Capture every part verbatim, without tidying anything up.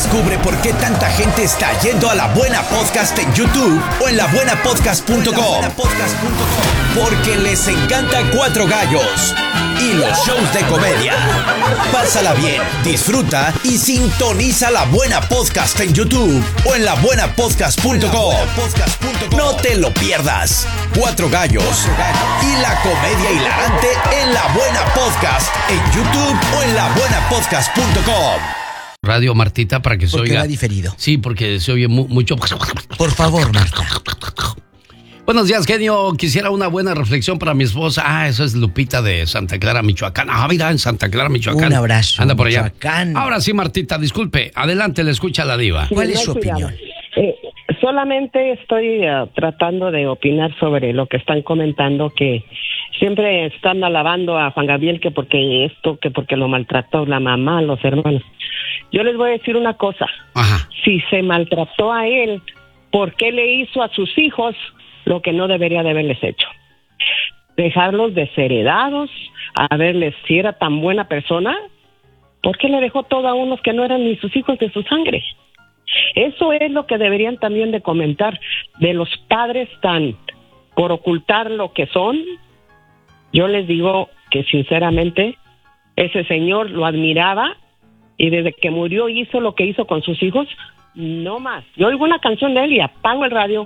Descubre por qué tanta gente está yendo a La Buena Podcast en YouTube o en la buena podcast punto com. Porque les encanta Cuatro Gallos y los shows de comedia. Pásala bien, disfruta y sintoniza La Buena Podcast en YouTube o en la buena podcast punto com. No te lo pierdas. Cuatro Gallos y la comedia hilarante en La Buena Podcast en YouTube o en la buena podcast punto com. Radio, Martita, para que se porque oiga. va diferido. Sí, porque se oye mu- mucho. Por favor, Marta. Buenos días, genio. Quisiera una buena reflexión para mi esposa. Ah, eso es Lupita de Santa Clara, Michoacán. Ah, mira, en Santa Clara, Michoacán. Un abrazo. Anda por allá. Michoacán. Ahora sí, Martita, disculpe. Adelante, le escucha la diva. ¿Cuál es su cuidado. opinión? Eh, solamente estoy uh, tratando de opinar sobre lo que están comentando, que siempre están alabando a Juan Gabriel que porque esto, que porque lo maltrató la mamá, los hermanos. Yo les voy a decir una cosa. Ajá. Si se maltrató a él, ¿por qué le hizo a sus hijos lo que no debería de haberles hecho? Dejarlos desheredados, a verles si era tan buena persona. ¿Por qué le dejó todo a unos que no eran ni sus hijos de su sangre? Eso es lo que deberían también de comentar de los padres tan por ocultar lo que son. Yo les digo que sinceramente ese señor lo admiraba y desde que murió hizo lo que hizo con sus hijos, no más. Yo oigo una canción de él y apago el radio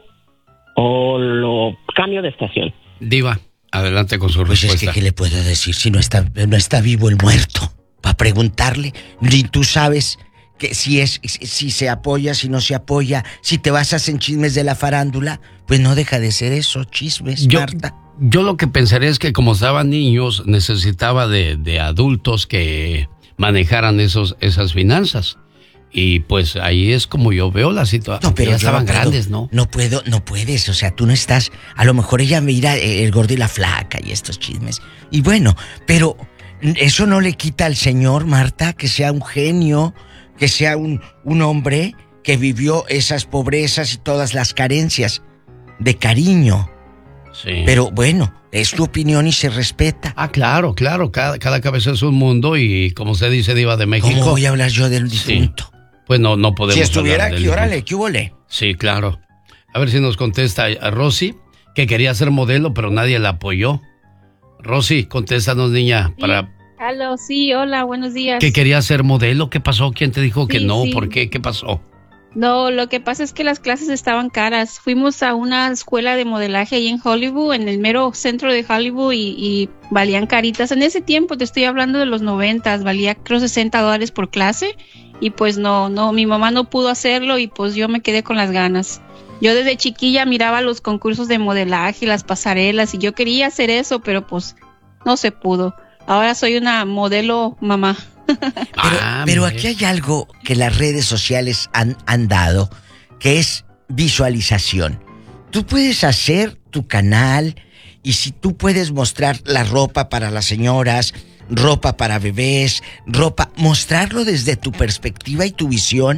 o lo cambio de estación. Diva, adelante con su Pues respuesta. es que, ¿qué le puedo decir si no está, no está vivo el muerto? Para preguntarle, ni tú sabes que si es, si, si se apoya, si no se apoya, si te basas en chismes de la farándula, pues no deja de ser eso, chismes, Yo, Marta. yo lo que pensaría es que como estaban niños, necesitaba de, de adultos que manejaran esos, esas finanzas. Y pues ahí es como yo veo la situación. No, pero ya yo estaban no puedo, grandes, ¿no? No puedo, no puedes, o sea, tú no estás, a lo mejor ella mira el gordo y la flaca y estos chismes. Y bueno, pero eso no le quita al señor, Marta, que sea un genio, que sea un, un hombre que vivió esas pobrezas y todas las carencias de cariño. Sí. Pero bueno, es tu opinión y se respeta. Ah, claro, claro, cada, cada cabeza es un mundo y como se dice, Diva de México. ¿Cómo voy a hablar yo del difunto? Sí. Pues no, no podemos Si estuviera hablar del aquí, órale, difunto. ¿qué hubole? Sí, claro. A ver si nos contesta a Rosy, que quería ser modelo, pero nadie la apoyó. Rosy, contéstanos, niña, Sí. para... Aló, sí, hola, buenos días. ¿Que quería ser modelo? ¿Qué pasó? ¿Quién te dijo que Sí, no? sí. ¿Por qué? ¿Qué pasó? No, lo que pasa es que las clases estaban caras. Fuimos a una escuela de modelaje ahí en Hollywood, en el mero centro de Hollywood, y, y valían caritas. En ese tiempo, te estoy hablando de los noventas, valía creo sesenta dólares por clase, y pues no, no, mi mamá no pudo hacerlo y pues yo me quedé con las ganas. Yo desde chiquilla miraba los concursos de modelaje, las pasarelas, y yo quería hacer eso, pero pues no se pudo. Ahora soy una modelo mamá. Pero, Ah, pero mire. aquí hay algo que las redes sociales han, han dado, que es visualización. Tú puedes hacer tu canal y si tú puedes mostrar la ropa para las señoras, ropa para bebés, ropa, mostrarlo desde tu perspectiva y tu visión,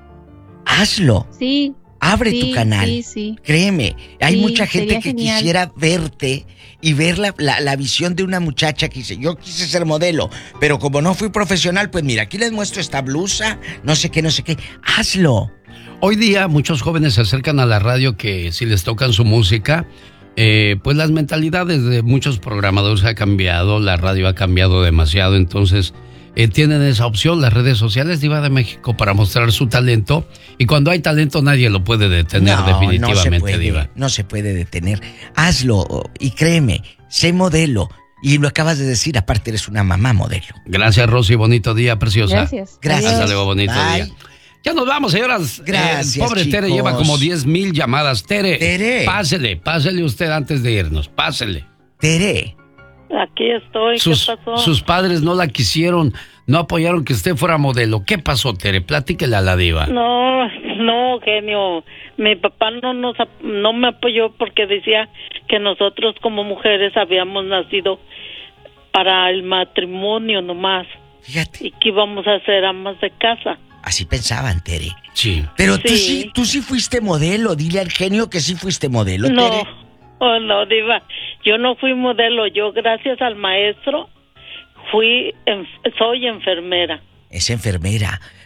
hazlo. Sí. Abre sí, tu canal. Sí, sí. Créeme, hay Sí, mucha gente sería que genial. quisiera verte y ver la, la, la visión de una muchacha que dice, yo quise ser modelo, pero como no fui profesional, pues mira, aquí les muestro esta blusa, no sé qué, no sé qué. Hazlo. Hoy día muchos jóvenes se acercan a la radio que si les tocan su música, eh, pues las mentalidades de muchos programadores ha cambiado, la radio ha cambiado demasiado, entonces eh, tienen esa opción, las redes sociales, Diva de México, para mostrar su talento, y cuando hay talento nadie lo puede detener No, definitivamente, no se puede, Diva. no se puede detener. Hazlo y créeme, sé modelo. Y lo acabas de decir, aparte eres una mamá modelo. Gracias, Rosy, bonito día, preciosa. Gracias. Gracias. Hasta luego, bonito Bye. día. Ya nos vamos, señoras. Gracias, Eh, pobre Tere chicos. lleva como diez mil llamadas. Tere, Tere. pásele, pásele usted antes de irnos, pásele. Tere, Aquí estoy, Sus, ¿qué pasó? sus padres no la quisieron, no apoyaron que usted fuera modelo. ¿Qué pasó, Tere? Platíquele a la diva. No, no, genio. Mi papá no nos ap- no me apoyó porque decía que nosotros como mujeres habíamos nacido para el matrimonio nomás fíjate, y que íbamos a ser amas de casa. así pensaban, Tere. Sí. Pero tú Sí. sí, tú sí fuiste modelo, dile al genio que sí fuiste modelo, No, Tere. oh, no, diva. Yo no fui modelo. Yo, gracias al maestro, fui, en- soy enfermera. Es enfermera.